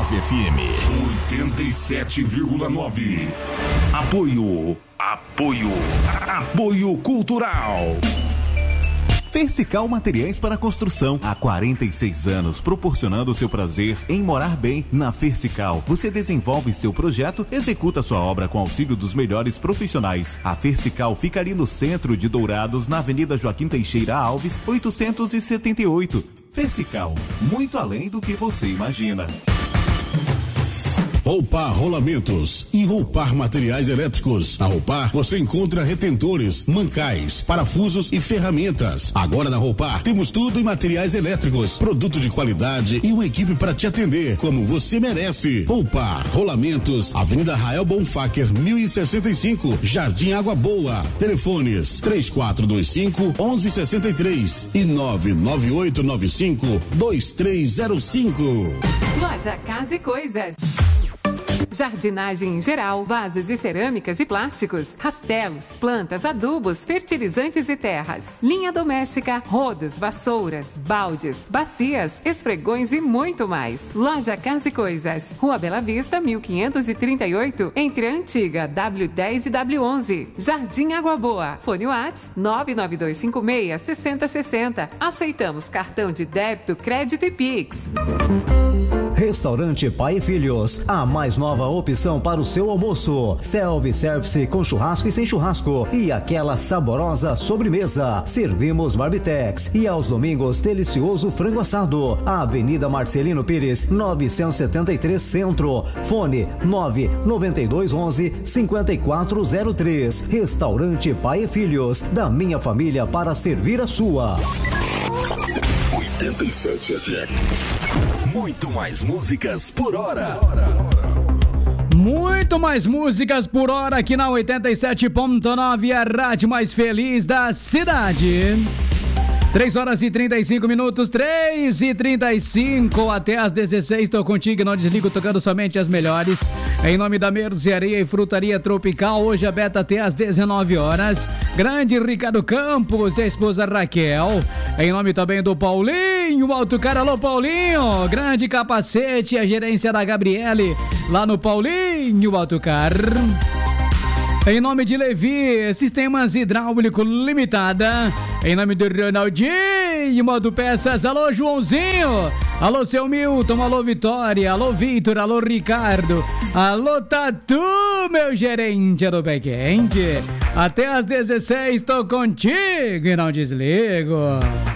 89 FM 87,9. Apoio Cultural. Fersical Materiais para Construção. Há 46 anos, proporcionando seu prazer em morar bem. Na Fersical, você desenvolve seu projeto, executa sua obra com auxílio dos melhores profissionais. A Fersical fica ali no centro de Dourados, na Avenida Joaquim Teixeira Alves, 878. Fersical, muito além do que você imagina. Roupar Rolamentos e Roupar Materiais Elétricos. Na Roupar você encontra retentores, mancais, parafusos e ferramentas. Agora na Roupar temos tudo em materiais elétricos, produto de qualidade e uma equipe para te atender como você merece. Roupar Rolamentos, Avenida Rael Bonfacker 1065, Jardim Água Boa. Telefones 3425-1163 e 99895-2305. Loja Casa e Coisas. Jardinagem em geral, vasos de cerâmicas e plásticos, rastelos, plantas, adubos, fertilizantes e terras, linha doméstica, rodos, vassouras, baldes, bacias, esfregões e muito mais. Loja Casa e Coisas, Rua Bela Vista, 1538, entre a antiga W10 e W11. Jardim Água Boa. Fone Whats 99256-6060. Aceitamos cartão de débito, crédito e Pix. Restaurante Pai e Filhos, a mais nova opção para o seu almoço. Self-service com churrasco e sem churrasco e aquela saborosa sobremesa. Servimos Barbitex e aos domingos delicioso frango assado. Avenida Marcelino Pires, 973 Centro. Fone 99211-5403. Restaurante Pai e Filhos, da minha família para servir a sua. 87 FM. Muito mais músicas por hora. Muito mais músicas por hora aqui na 87.9, a rádio mais feliz da cidade. 3 horas e 35 minutos, 3 e 35 até às 16. Tô contigo, não desligo, tocando somente as melhores. Em nome da Mercearia e Frutaria Tropical, hoje aberta até às 19 horas. Grande Ricardo Campos e a esposa Raquel. Em nome também do Paulinho, Autocar. Alô, Paulinho. Grande Capacete, a gerência da Gabriele, lá no Paulinho Autocar. Em nome de Levi, Sistemas Hidráulico Limitada. Em nome do Ronaldinho, Modo Peças. Alô, Joãozinho. Alô, seu Milton. Alô, Vitória. Alô, Vitor. Alô, Ricardo. Alô, Tatu, meu gerente do back-end. Até às 16, tô contigo e não desligo.